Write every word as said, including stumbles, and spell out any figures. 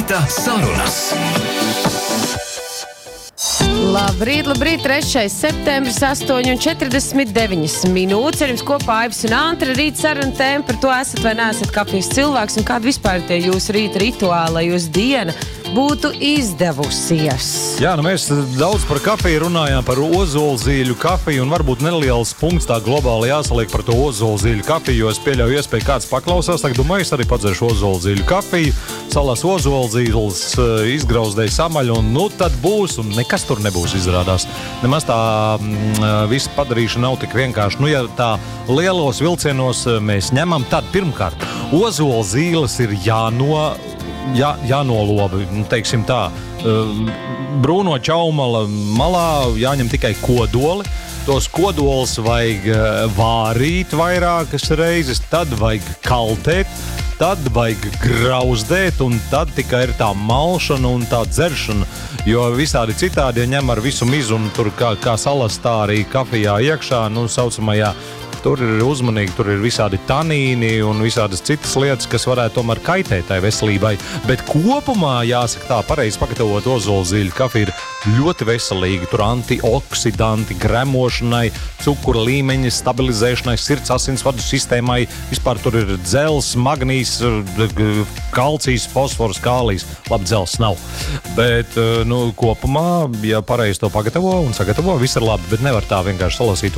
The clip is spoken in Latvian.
Rīta sarunas. Labrīt, labrīt, trešais septembris, astoņi un četrdesmit deviņas minūtes. Ar jums kopā Aibs un Antra rīta saruna tēma par to, esat vai neesat kafijas cilvēks un kāda vispār tie jūsu rīta rituāli, lai jūsu diena būtu izdevusies. Jā, nu mēs daudz par kafiju runājām, par ozolzīļu kafiju, un varbūt neliels punkts tā globāli jāsaliek par to ozolzīļu kafiju, jo es pieļauju iespēju kāds paklausās, tagad domāju, es arī padzeršu ozolzīļu kafiju, salās ozolzīles, izgrauzdēju samaļu, un nu tad būs, un nekas tur nebūs izrādās. Nemaz tā mm, visa padarīšana nav tik vienkārši. Nu, ja tā lielos vilcienos mēs ņemam, tad pirmkārt, ozolzīles ir jāno... Jā, jānoloba, nu, teiksim tā, brūno čaumala malā jāņem tikai kodoli. Tos kodolus vajag vārīt vairākas reizes, tad vajag kaltēt, tad vajag grauzdēt, un tad tikai ir tā malšana un tā dzeršana. Jo visādi citādi, ja ņem ar visu mizu un tur kā, kā salastā arī kafijā iekšā, nu, saucamajā, tur ir uzmanīgi, tur ir visādi tanīni un visādas citas lietas, kas varētu tomēr kaitēt tai veselībai. Bet kopumā, jāsaka tā, pareizi pagatavot ozolzīļu kafiju ir ļoti veselīgi. Tur antioksidanti gremošanai, cukura līmeņa stabilizēšanai, sirds asinsvadu sistēmai. Vispār tur ir dzels, magnīs, kalcijs, fosfors, kālijs. Labi, dzels nav. Bet, nu, kopumā, ja pareizi to pagatavo un sagatavo, viss ir labi, bet nevar tā vienkārši salasīt